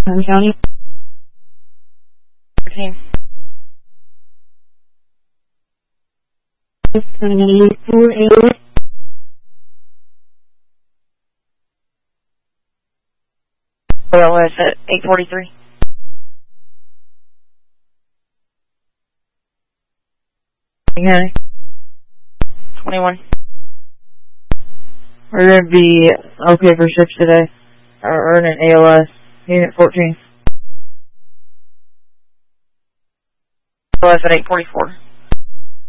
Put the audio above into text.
County. 13. OLS at 843. County. 21. We're going to be okay for shifts today. Or in an ALS. Unit 14. OLS at 844.